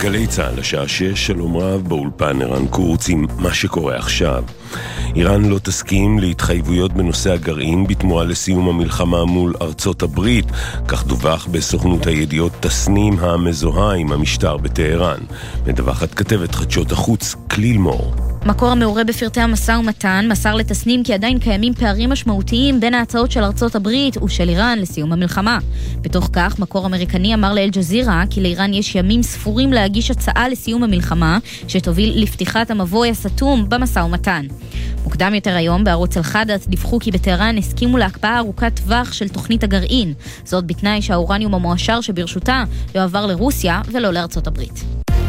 גלי צהל, השעה 6, שלום רב, באולפן ערן קורץ עם מה שקורה עכשיו. איראן לא תסכים להתחייבויות בנושא הגרעין בתמורה לסיום המלחמה מול ארצות הברית, כך דווח בסוכנות הידיעות תסנים המזוהה עם המשטר בטהרן. מדווחת כתבת חדשות החוץ כליל מור. מקור המעורה בפרטי המשא ומתן מסר לתסנים כי עדיין קיימים פערים משמעותיים בין ההצעות של ארצות הברית ושל איראן לסיום המלחמה. בתוך כך, מקור אמריקני אמר לאל ג'זירה כי לאיראן יש ימים ספורים להגיש הצעה לסיום המלחמה שתוביל לפתיחת המבוי הסתום במשא ומתן. מוקדם יותר היום בערוץ אל-חדאת' דיווחו כי בטהרן הסכימו להקפאה ארוכת טווח של תוכנית הגרעין, זאת בתנאי שהאורניום המועשר שברשותה יועבר לרוסיה ולא לארצות הברית.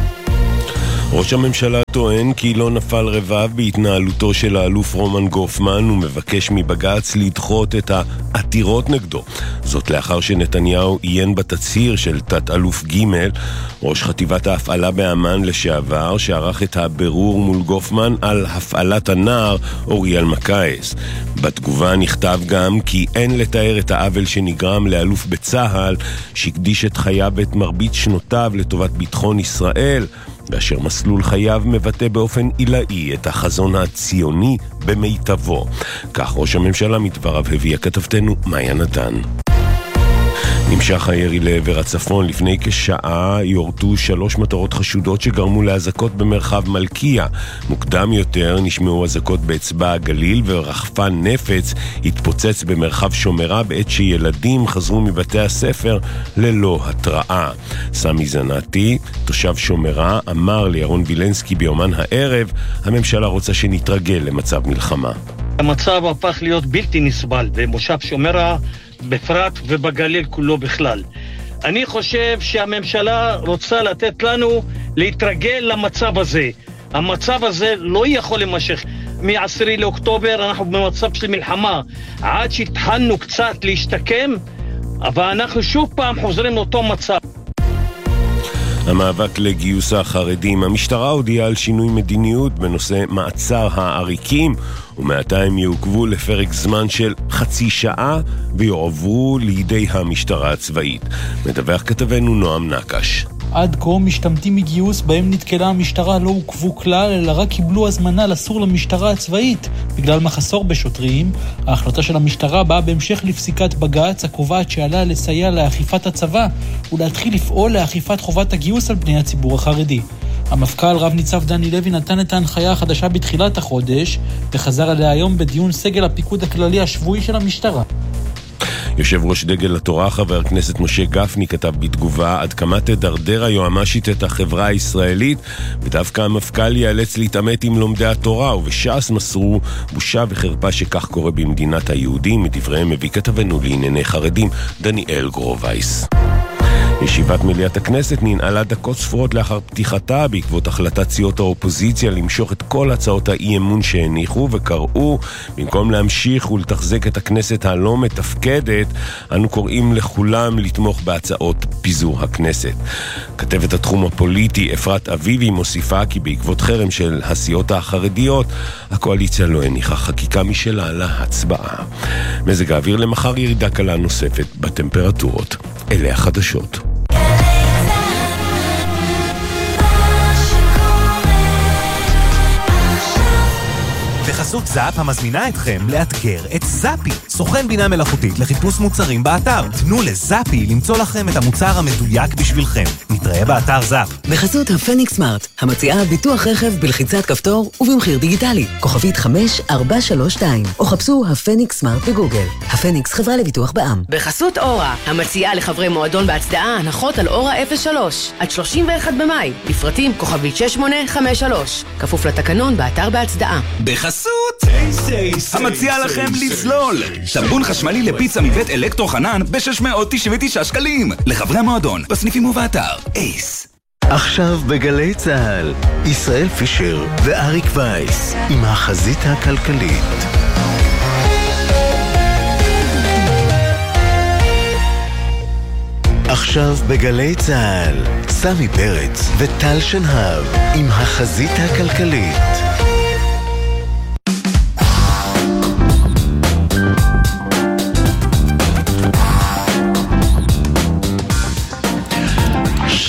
ראש הממשלה טוען כי לא נפל רבב בהתנהלותו של האלוף רומן גופמן ומבקש מבג"ץ לדחות את העתירות נגדו. זאת לאחר שנתניהו עיין בתצהיר של תת-אלוף ג' ראש חטיבת ההפעלה באמן לשעבר שערך את הבירור מול גופמן על הפעלת הנער אוריאל מקייס. בתגובה נכתב גם כי אין לתאר את העוול שנגרם לאלוף בצהל שהקדיש את חייו ואת מרבית שנותיו לטובת ביטחון ישראל, ואשר מסלול חייו מבטא באופן עילאי את החזון הציוני במיטבו. כך ראש הממשלה מדבריו הביא כתבתנו מאיה נתן. נמשך הירי לעבר הצפון. לפני כשעה יורטו 3 מטרות חשודות שגרמו להזקות במרחב מלכיה. מוקדם יותר נשמעו הזקות באצבע הגליל ורחפן נפץ התפוצץ במרחב שומרה בעת שילדים חזרו מבתי הספר ללא התראה. סמי זנתי, תושב שומרה, אמר לירון וילנסקי ביומן הערב, הממשלה רוצה שנתרגל למצב מלחמה. המצב הפך להיות בלתי נסבל במושב שומרה בפרט ובגליל כולו בכלל. אני חושב שהממשלה רוצה לתת לנו להתרגל למצב הזה. המצב הזה לא יכול להימשך. מ-10 לאוקטובר אנחנו במצב של מלחמה. עד שהתחלנו קצת להשתקם, אבל אנחנו שוב פעם חוזרים לאותו מצב. המאבק לגיוס החרדים. המשטרה הודיעה על שינוי מדיניות בנושא מעצר העריקים, ומעתה הם יעוכבו לפרק זמן של חצי שעה ויועברו לידי המשטרה הצבאית. מדווח כתבנו נועם נקש. עד כה משתמטים מגיוס בהם נתקלה המשטרה לא עוכבו כלל, אלא רק קיבלו הזמנה לסור למשטרה הצבאית בגלל מחסור בשוטרים. ההחלטה של המשטרה באה בהמשך לפסיקת בג"ץ הקובעת שעלה לסייע לאכיפת הצבא ולהתחיל לפעול לאכיפת חובת הגיוס על בני הציבור החרדי. המפכ"ל רב ניצב דני לוי נתן את ההנחיה החדשה בתחילת החודש וחזר עליה היום בדיון סגל הפיקוד הכללי השבועי של המשטרה. יושב ראש דגל התורה חבר הכנסת משה גפני כתב בתגובה עד כמה תדרדר היועמ"שית את החברה הישראלית, ודווקא המפכ"ל ייאלץ להתעמת עם לומדי התורה, ובש"ס מסרו בושה וחרפה שכך קורה במדינת היהודים. מדבריהם מביא כתבנו לענייני חרדים דניאל גרובייס. ישיבת מליאת הכנסת ננעלה דקות ספורות לאחר פתיחתה בעקבות החלטת סיעות האופוזיציה למשוך את כל הצעות האי-אמון שהניחו, וקראו במקום להמשיך ולתחזק את הכנסת הלא מתפקדת, אנו קוראים לכולם לתמוך בהצעות פיזור הכנסת. כתבת התחום הפוליטי אפרת אביבי מוסיפה כי בעקבות חרם של הסיעות החרדיות הקואליציה לא הניחה חקיקה משלה להצבעה. מזג האוויר למחר ירידה קלה נוספת בטמפרטורות. אלה החדשות. בחסות זאפ המזמינה אתכם לאתגר את זאפי, סוכן בינה מלאכותית לחיפוש מוצרים באתר. תנו לזאפי למצוא לכם את המוצר המדויק בשבילכם. נתראה באתר זאפ. בחסות הפניקס סמארט, המציעה ביטוח רכב בלחיצת כפתור ובמחיר דיגיטלי. כוכבית 5432, או חפשו הפניקס סמארט בגוגל. הפניקס חברה לביטוח בע"מ. בחסות אורה, המציעה לחברי מועדון בהצדעה הנחות על אורה 03 עד 31 במאי. לפרטים כוכבית 6853. כפוף לתקנון באתר בהצדעה. בחסות המציע לכם לצלול סבון חשמלי לפיצה מבית אלקטרו חנן ב-699 שקלים לחברי המועדון בסניפים ובאתר אייס. עכשיו בגלי צהל ישראל פישר ואריק וייס עם החזית הכלכלית. עכשיו בגלי צהל סמי פרץ וטל שנהב עם החזית הכלכלית.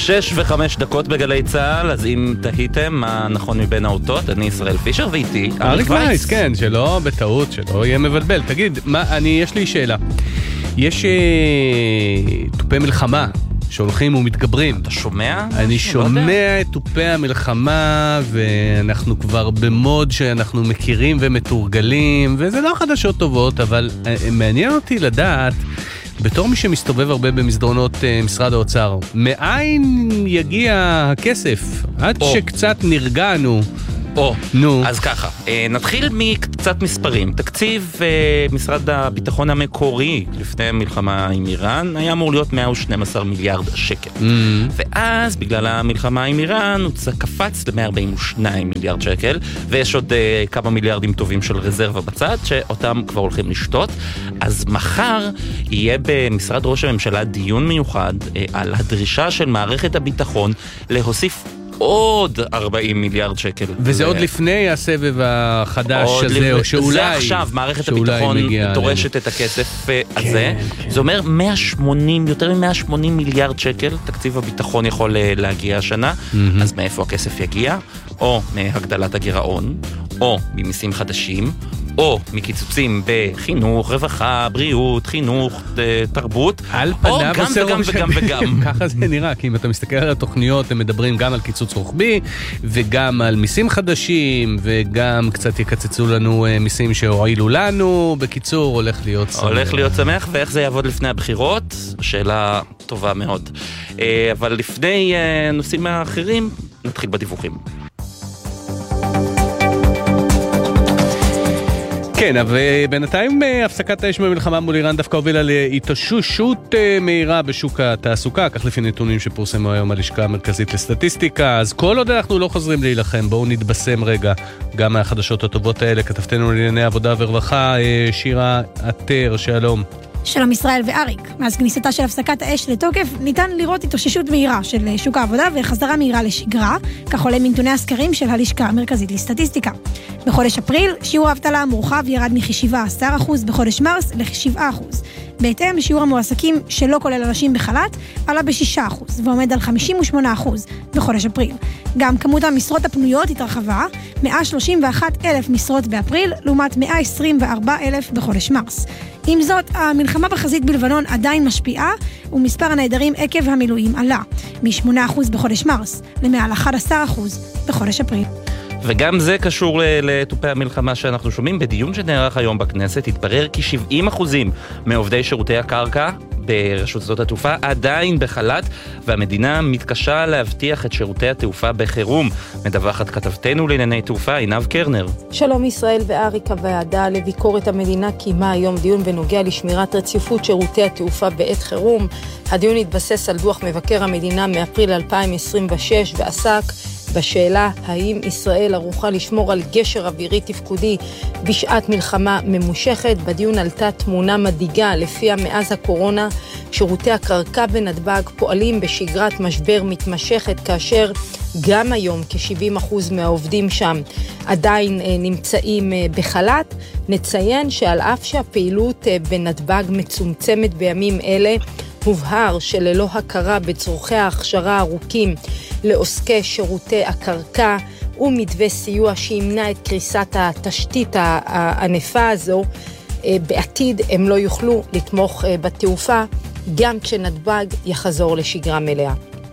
6:05 בגלי צהל, אז אם תהיתם מה נכון מבין האותות, אני ישראל פישר ואיתי אריק וייס, כן, שלא בטעות, שלא יהיה מבלבל. תגיד, יש לי שאלה. יש טופי מלחמה שהולכים ומתגברים. אתה שומע? אני שומע את טופי המלחמה, ואנחנו כבר במוד שאנחנו מכירים ומתורגלים, וזה לא חדשות טובות, אבל מעניין אותי לדעת, בתור מי שמסתובב הרבה במסדרונות משרד האוצר, מאין יגיע הכסף? עד שקצת נרגענו. אז ככה, נתחיל מקצת מספרים. תקציב משרד הביטחון המקורי לפני מלחמה עם איראן היה אמור להיות 112 מיליארד שקל. ואז בגלל המלחמה עם איראן הוא קפץ ל-142 מיליארד שקל, ויש עוד כמה מיליארדים טובים של רזרבה בצד שאותם כבר הולכים לשתות. אז מחר יהיה במשרד ראש הממשלה דיון מיוחד על הדרישה של מערכת הביטחון להוסיף עוד 40 מיליארד שקל. וזה עוד לפני הסבב החדש הזה, או שאולי... זה עכשיו, מערכת הביטחון דורשת את הכסף הזה. זה אומר יותר מ-180 מיליארד שקל תקציב הביטחון יכול להגיע השנה. אז מאיפה הכסף יגיע? או מהגדלת הגירעון, או ממיסים חדשים, או מקיצוצים בחינוך, רווחה, בריאות, חינוך, תרבות, או גם וגם וגם וגם. ככה זה נראה, כי אם אתה מסתכל על התוכניות, הם מדברים גם על קיצוץ רוחבי, וגם על מיסים חדשים, וגם קצת יקצצו לנו מיסים שהועילו לנו. בקיצור, הולך להיות שמח. הולך להיות שמח, ואיך זה יעבוד לפני הבחירות? שאלה טובה מאוד. אבל לפני נושאים האחרים, נתחיל בדיווחים. כן, אבל בינתיים הפסקת האש במלחמה מול איראן דווקא הובילה להתאוששות מהירה בשוק התעסוקה, כך לפי נתונים שפורסמו היום הלשכה המרכזית לסטטיסטיקה. אז כל עוד אנחנו לא חוזרים להילחם, בואו נתבשם רגע גם מהחדשות הטובות האלה. כתבתנו לענייני עבודה ורווחה, שירה עטר, שלום. שלום ישראל ואריק. מאז כניסתה של הפסקת האש לתוקף, ניתן לראות התאוששות מהירה של שוק העבודה וחזרה מהירה לשגרה, כך עולה מנתוני הסקרים של הלשכה המרכזית לסטטיסטיקה. בחודש אפריל, שיעור האבטלה המורחב ירד מ-17% בחודש מרס ל-7%. בהתאם, שיעור המועסקים שלא כולל אנשים בחל"ת עלה ב-6% ועומד על 58% בחודש אפריל. גם כמות המשרות הפנויות התרחבה, 131,000 משרות באפריל לעומת 124,000 בחודש מרס. עם זאת, המלחמה בחזית בלבנון עדיין משפיעה, ומספר הנעדרים עקב המילואים עלה, מ-8% בחודש מרס למעל 11% בחודש אפריל. וגם זה קשור לטופי המלחמה שאנחנו שומעים. בדיון שנערך היום בכנסת התברר כי 70% מעובדי שירותי הקרקע ברשות שדות התעופה עדיין בחל"ת, והמדינה מתקשה להבטיח את שירותי התעופה בחירום. מדווחת כתבתנו לענייני תעופה עינב קרנר. שלום ישראל ואריק. הוועדה לביקורת המדינה קיימה היום דיון בנוגע לשמירת רציפות שירותי התעופה בעת חירום. הדיון התבסס על דוח מבקר המדינה מאפריל 2026 ועסק בשאלה האם ישראל ערוכה לשמור על גשר אווירי תפקודי בשעת מלחמה ממושכת. בדיון עלתה תמונה מדאיגה לפיה מאז הקורונה שירותי הקרקע בנתב"ג פועלים בשגרת משבר מתמשכת, כאשר גם היום כ-70% מהעובדים שם עדיין נמצאים בחל"ת. נציין שעל אף שהפעילות בנתב"ג מצומצמת בימים אלה, הובהר שללא הכרה בצורכי ההכשרה הארוכים לעוסקי שירותי הקרקע ומתווה סיוע שימנע את קריסת התשתית הענפה הזו, בעתיד הם לא יוכלו לתמוך בתעופה גם כשנתב"ג יחזור לשגרה מלאה.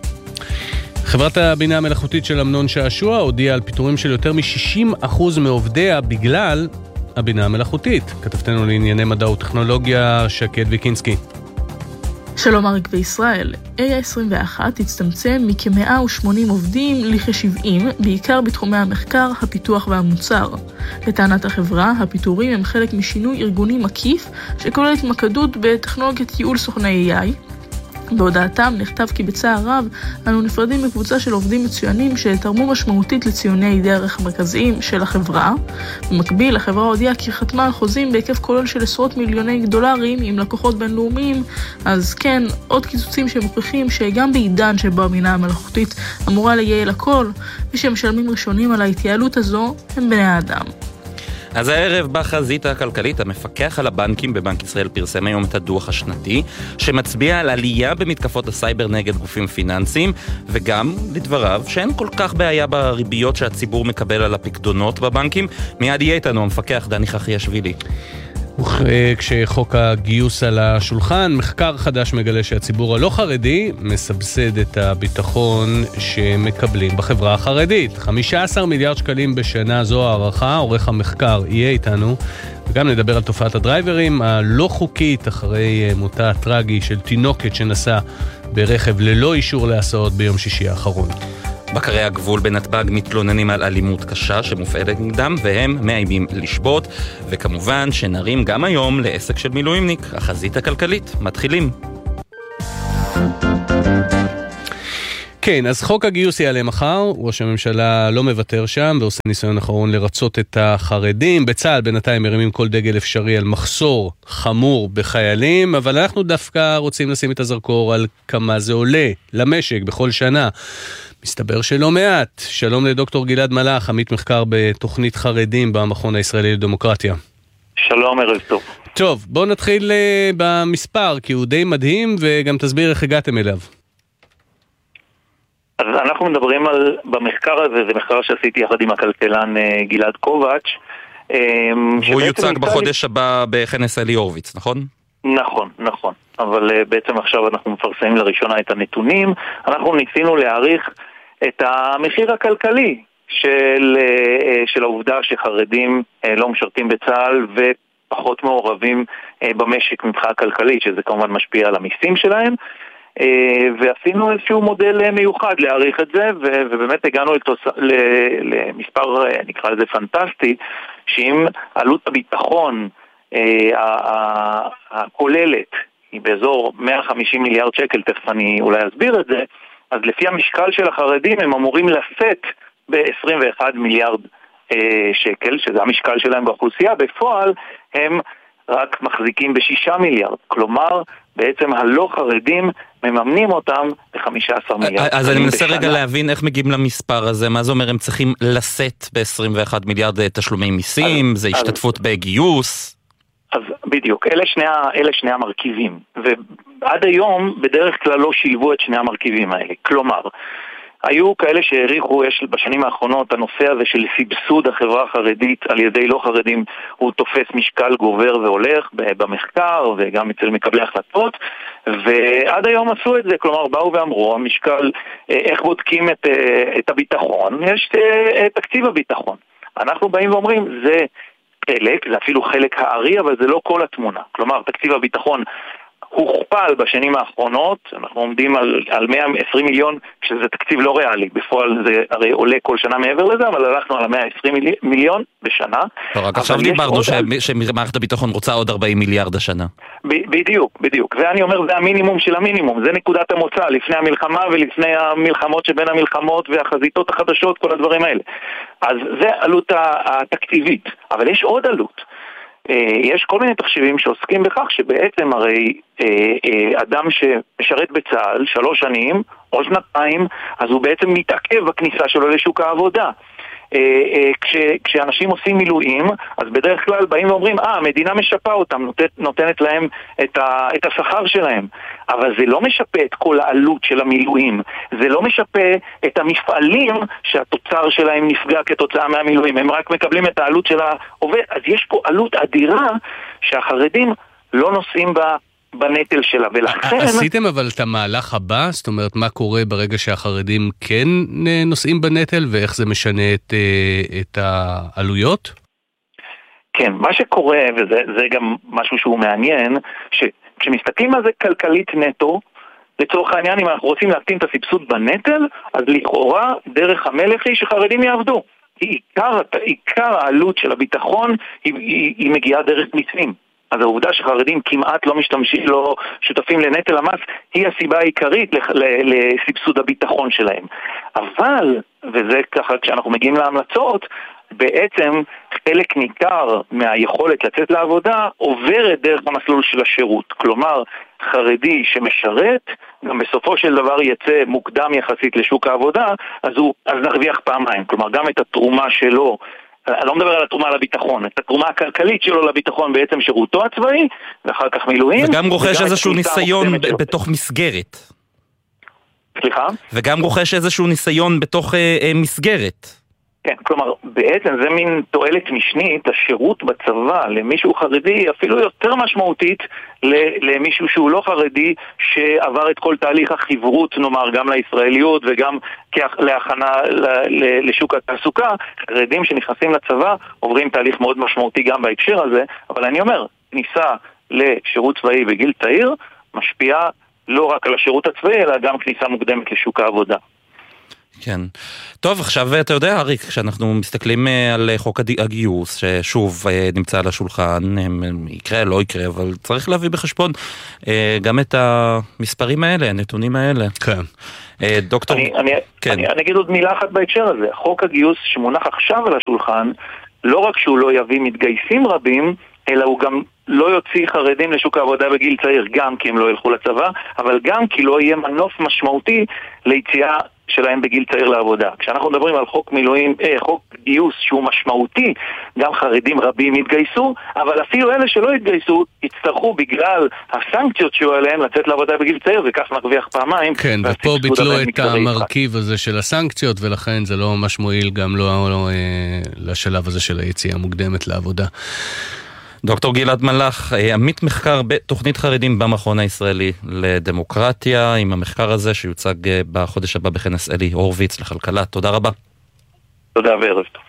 חברת הבינה המלאכותית של אמנון שעשוע הודיעה על פיטורים של יותר מ-60% מעובדיה בגלל הבינה המלאכותית. כתבתנו לענייני מדע וטכנולוגיה שקד ויקינסקי. שלום אריק וישראל. A21 הצטמצם מכ-180 עובדים לכ-70, בעיקר בתחומי המחקר, הפיתוח והמוצר. לטענת החברה, הפיטורים הם חלק משינוי ארגוני מקיף שכולל התמקדות בטכנולוגיית ייעול סוכני AI. בהודעתם נכתב כי בצער רב אנו נפרדים מקבוצה של עובדים מצוינים שתרמו משמעותית לציוני דרך המרכזיים של החברה. במקביל, החברה הודיעה כי חתמה על חוזים בהיקף כולל של עשרות מיליוני דולרים עם לקוחות בינלאומיים. אז כן, עוד קיצוצים שמוכיחים שגם בעידן שבו הבינה המלאכותית אמורה לייעל הכל, ושמשלמים ראשונים על ההתייעלות הזו הם בני האדם. אז הערב בחזית הכלכלית, המפקח על הבנקים בבנק ישראל פרסם היום את הדוח השנתי, שמצביע על עלייה במתקפות הסייבר נגד גופים פיננסיים, וגם לדבריו שאין כל כך בעיה בריביות שהציבור מקבל על הפקדונות בבנקים. מיד יהיה איתנו המפקח דני חחיאשווילי. כשחוק הגיוס על השולחן, מחקר חדש מגלה שהציבור הלא חרדי מסבסד את הביטחון שמקבלים בחברה החרדית. 15 מיליארד שקלים בשנה, זו הערכה. עורך המחקר יהיה איתנו, וגם נדבר על תופעת הדרייברים הלא חוקית אחרי מותה הטרגי של תינוקת שנסע ברכב ללא אישור להסעות ביום שישי האחרון. בקרי הגבול בנתב"ג מתלוננים על אלימות קשה שמופעלת נגדם, והם מאיימים לשבות, וכמובן שנרים גם היום לעסק של מילואימניק. החזית הכלכלית, מתחילים. כן, אז חוק הגיוס יעלה מחר, ראש הממשלה לא מוותר שם ועושה ניסיון אחרון לרצות את החרדים. בצה"ל בינתיים מרימים כל דגל אפשרי על מחסור חמור בחיילים, אבל אנחנו דווקא רוצים לשים את הזרקור על כמה זה עולה למשק בכל שנה. מסתבר שלא מעט. שלום לדוקטור גלעד מלאך, עמית מחקר בתוכנית חרדים במכון הישראלי לדמוקרטיה. שלום, ערב טוב. טוב, בואו נתחיל במספר, כי הוא די מדהים, וגם תסביר איך הגעתם אליו. אז אנחנו מדברים במחקר הזה, זה מחקר שעשיתי יחד עם הכלכלן גלעד קובץ'. והוא יוצג בחודש הבא בכנס אלי הורוביץ, נכון? נכון. אבל בעצם עכשיו אנחנו מפרסמים לראשונה את הנתונים. אנחנו ניסינו להעריך את המחיר הכלכלי של העובדה שחרדים לא משרתים בצה"ל ופחות מעורבים במשק מבחינה כלכלית, שזה כמובן משפיע על המיסים שלהם. ועשינו איזשהו מודל מיוחד להעריך את זה, ובאמת הגענו למספר, נקרא לזה פנטסטי, שאם עלות הביטחון הכוללת היא באזור 150 מיליארד שקל, תכף אני אולי אסביר את זה, אז לפי המשקל של החרדים הם אמורים לשאת ב-21 מיליארד שקל, שזה המשקל שלהם באוכלוסייה. בפועל הם רק מחזיקים ב6 מיליארד, כלומר בעצם הלא חרדים מממנים אותם ב15 מיליארד. אז אני מנסה רגע להבין איך מגיעים למספר הזה, מה זה אומר הם צריכים לשאת ב21 מיליארד תשלומי מיסים, זה השתתפות בגיוס? אז בדיוק, אלה שני המרכיבים, ועד היום בדרך כלל לא שילבו את שני המרכיבים האלה. כלומר, היו כאלה שהעריכו, יש בשנים האחרונות הנושא הזה של סבסוד החברה החרדית על ידי לא חרדים, הוא תופס משקל גובר והולך במחקר וגם אצל מקבלי החלטות, ועד היום עשו את זה. כלומר, באו ואמרו, המשקל, איך בודקים את הביטחון, יש תקציב הביטחון. אנחנו באים ואומרים, זה אפילו חלק הערי, אבל זה לא כל התמונה. כלומר, תקציב הביטחון הוכפל בשנים האחרונות, אנחנו עומדים על 120 מיליון, שזה תקציב לא ריאלי. בפועל זה הרי עולה כל שנה מעבר לזה, אבל הלכנו על 120 מיליון בשנה. רק עכשיו דיברנו שמערכת הביטחון רוצה עוד 40 מיליארד השנה. בדיוק. ואני אומר, זה המינימום של המינימום, זה נקודת המוצא, לפני המלחמה ולפני המלחמות שבין המלחמות והחזיתות החדשות, כל הדברים האלה. אז זה עלות התקציבית, אבל יש עוד עלות. יש כל מיני תחשיבים שעוסקים בכך שבעצם הרי אדם שמשרת בצה"ל 3 שנים או 2, אז הוא בעצם מתעכב בכניסה שלו לשוק העבודה. כשאנשים עושים מילואים, אז בדרך כלל באים ואומרים, המדינה משפה אותם, נותנת להם את השכר שלהם. אבל זה לא משפה את כל העלות של המילואים, זה לא משפה את המפעלים שהתוצר שלהם נפגע כתוצאה מהמילואים, הם רק מקבלים את העלות של העובד. אז יש פה עלות אדירה שהחרדים לא נושאים בנטל שלה, ולכן... עשיתם אבל את המהלך הבא, זאת אומרת, מה קורה ברגע שהחרדים כן נושאים בנטל, ואיך זה משנה את העלויות? כן, מה שקורה, וזה גם משהו שהוא מעניין, כשמסתכלים על זה כלכלית נטו, לצורך העניין, אם אנחנו רוצים להקטין את הסבסוד בנטל, אז לכאורה דרך המלך היא שחרדים יעבדו. עיקר העלות של הביטחון היא מגיעה דרך מיסים. אז העובדה שחרדים כמעט לא שותפים לנטל המס, היא הסיבה העיקרית לסבסוד הביטחון שלהם. אבל, וזה ככה כשאנחנו מגיעים להמלצות, בעצם חלק ניכר מהיכולת לצאת לעבודה עוברת דרך המסלול של השירות. כלומר, חרדי שמשרת, גם בסופו של דבר יצא מוקדם יחסית לשוק העבודה, אז נרוויח פעמיים. כלומר, גם את התרומה שלו אני לא מדבר על התרומה לביטחון, את התרומה הכלכלית שלו לביטחון בעצם שירותו הצבאי, ואחר כך מילואים. וגם רוכש איזשהו ניסיון בתוך מסגרת. סליחה? וגם רוכש איזשהו ניסיון בתוך מסגרת. כן, כלומר, בעצם זה מין תועלת משנית, השירות בצבא למישהו חרדי אפילו יותר משמעותית למישהו שהוא לא חרדי, שעבר את כל תהליך החברות, נאמר, גם לישראליות וגם להכנה לשוק התעסוקה. חרדים שנכנסים לצבא עוברים תהליך מאוד משמעותי גם בהקשר הזה, אבל אני אומר, כניסה לשירות צבאי בגיל צעיר משפיעה לא רק על השירות הצבאי, אלא גם כניסה מוקדמת לשוק העבודה. כן. טוב, עכשיו אתה יודע, אריק, כשאנחנו מסתכלים על חוק הגיוס, ששוב נמצא על השולחן, יקרה, לא יקרה, אבל צריך להביא בחשבון גם את המספרים האלה, הנתונים האלה. כן. דוקטור... אני אגיד עוד מילה אחת בהקשר הזה. חוק הגיוס שמונח עכשיו על השולחן, לא רק שהוא לא יביא מתגייסים רבים, אלא הוא גם לא יוציא חרדים לשוק העבודה בגיל צעיר, גם כי הם לא ילכו לצבא, אבל גם כי לא יהיה מנוף משמעותי ליציאה שלהם בגיל צעיר לעבודה. כשאנחנו מדברים על חוק גיוס שהוא משמעותי, גם חרדים רבים יתגייסו, אבל אפילו אלה שלא יתגייסו, יצטרכו בגלל הסנקציות שהוא עליהם לצאת לעבודה בגיל צעיר, וכך נרוויח פעמיים. כן, ופה ביטלו את המרכיב הזה של הסנקציות, ולכן זה לא ממש מועיל גם לא לשלב הזה של היציאה המוקדמת לעבודה. דוקטור גלעד מלאך, עמית מחקר בתוכנית חרדים במכון הישראלי לדמוקרטיה, עם המחקר הזה שיוצג בחודש הבא בכנס אלי הורוביץ לכלכלה. תודה רבה. תודה וערב טוב.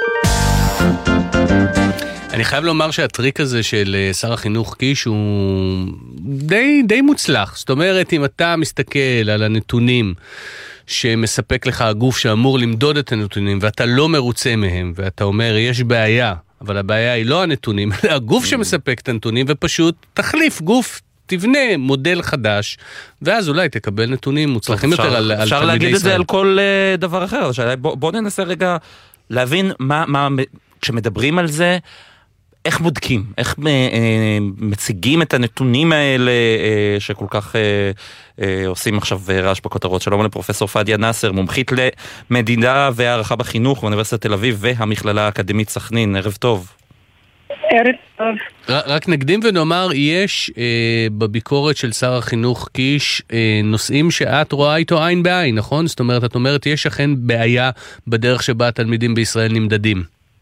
אני חייב לומר שהטריק הזה של שר החינוך קיש הוא די מוצלח. זאת אומרת, אם אתה מסתכל על הנתונים שמספק לך הגוף שאמור למדוד את הנתונים, ואתה לא מרוצה מהם, ואתה אומר, יש בעיה, אבל הבעיה היא לא הנתונים, אלא הגוף שמספק את הנתונים, ופשוט תחליף גוף, תבנה מודל חדש, ואז אולי תקבל נתונים מוצלחים יותר על תלמידי ישראל. אפשר להגיד את זה על כל דבר אחר. בוא ננסה רגע להבין מה כשמדברים על זה, איך בודקים, איך מציגים את הנתונים האלה שכל כך עושים עכשיו רעש בכותרות. שלום לפרופסור פדיה נאסר, מומחית למדידה והערכה בחינוך באוניברסיטת תל אביב והמכללה האקדמית סכנין. ערב טוב. ערב טוב. רק נקדים ונאמר, יש בביקורת של שר החינוך קיש נושאים שאת רואה איתו עין בעין, נכון? זאת אומרת, את אומרת, יש אכן בעיה בדרך שבה התלמידים בישראל נמדדים.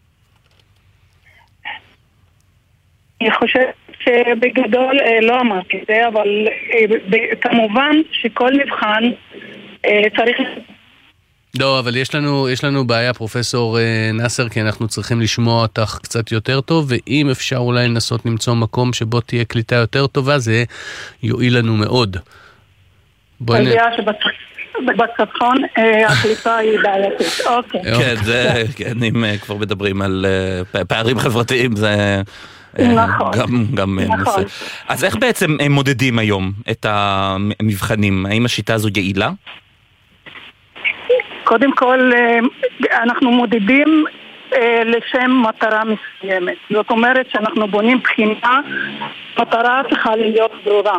אני חושבת שבגדול לא אמרתי זה, אבל כמובן שכל מבחן צריך... לא, אבל יש לנו בעיה, פרופסור נאסר, כי אנחנו צריכים לשמוע אותך קצת יותר טוב, ואם אפשר אולי לנסות למצוא מקום שבו תהיה קליטה יותר טובה, זה יועיל לנו מאוד. אני יודע שבצפון הקליטה היא בעייתית. אוקיי. כן, אם כבר מדברים על פערים חברתיים, זה... גם נושא. אז איך בעצם הם מודדים היום את המבחנים? האם השיטה הזו יעילה? קודם כל, אנחנו מודדים לשם מטרה מסוימת. זאת אומרת שאנחנו בונים בחינה, מטרה צריכה להיות ברורה.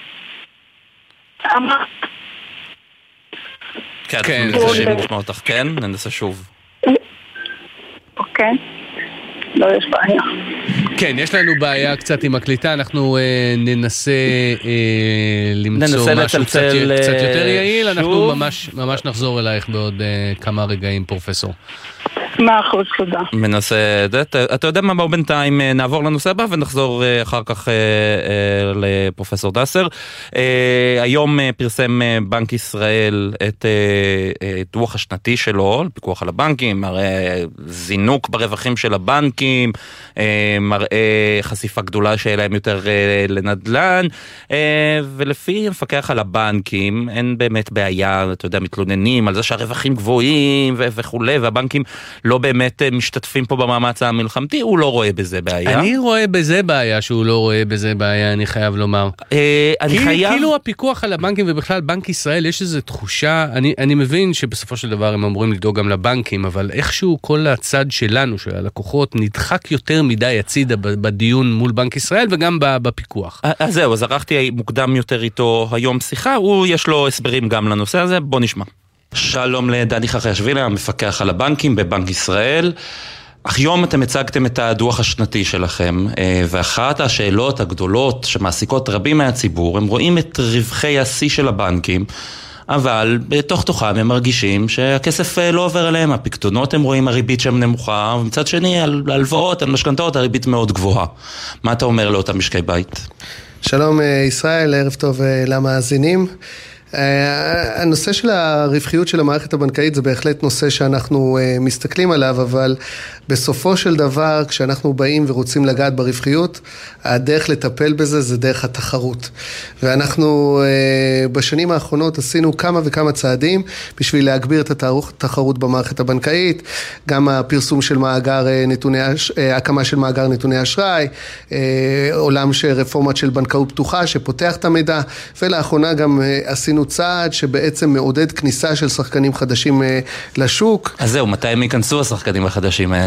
כן, ננסה לשמוע אותך. כן, ננסה שוב. אוקיי. לא, יש בעיה. כן, יש לנו בעיה קצת עם הקליטה, אנחנו ננסה למצוא משהו קצת יותר יעיל, אנחנו ממש נחזור אלייך בעוד כמה רגעים, פרופסור. 100%, תודה. מנסה, אתה יודע מה, בינתיים נעבור לנושא הבא ונחזור אחר כך לפרופסור דסר. היום פרסם בנק ישראל את דוח השנתי שלו, פיקוח על הבנקים, מראה זינוק ברווחים של הבנקים, מראה חשיפה גדולה שלהם יותר לנדלן, ולפי המפקח על הבנקים אין באמת בעיה, אתה יודע, מתלוננים על זה שהרווחים גבוהים וכו', והבנקים לא באמת משתתפים פה במאמץ המלחמתי, הוא לא רואה בזה בעיה. אני רואה בזה בעיה שהוא לא רואה בזה בעיה, אני חייב לומר. כאילו הפיקוח על הבנקים ובכלל בנק ישראל, יש איזו תחושה, אני מבין שבסופו של דבר הם אמורים לדאוג גם לבנקים, אבל איכשהו כל הצד שלנו, של הלקוחות, נדחק יותר מדי הצידה בדיון מול בנק ישראל וגם בפיקוח. אז זהו, אז ערכתי מוקדם יותר איתו היום שיחה, יש לו הסברים גם לנושא הזה, בוא נשמע. שלום לדני חחיאשוילי, המפקח על הבנקים בבנק ישראל. היום אתם הצגתם את הדוח השנתי שלכם, ואחת השאלות הגדולות שמעסיקות רבים מהציבור, הם רואים את רווחי השיא של הבנקים, אבל בתוך תוכם הם מרגישים שהכסף לא עובר אליהם, הפקדונות הם רואים הריבית שם נמוכה, ומצד שני על הלוואות, על משכנתאות הריבית מאוד גבוהה. מה אתה אומר לאותם משקי בית? שלום ישראל, ערב טוב למאזינים. הנושא של הרווחיות של המערכת הבנקאית זה בהחלט נושא שאנחנו מסתכלים עליו, אבל בסופו של דבר כשאנחנו באים ורוצים לגעת ברווחיות, הדרך לטפל בזה זה דרך התחרות. ואנחנו בשנים האחרונות עשינו כמה וכמה צעדים בשביל להגביר את התחרות במערכת הבנקאית, גם הפרסום של מאגר נתוני, הקמה של מאגר נתוני אשראי, עולם של רפורמת של בנקאות פתוחה שפותח את המידע, ולאחרונה גם עשינו צעד שבעצם מעודד כניסה של שחקנים חדשים לשוק. אז זהו, מתי הם ייכנסו השחקנים החדשים האלה?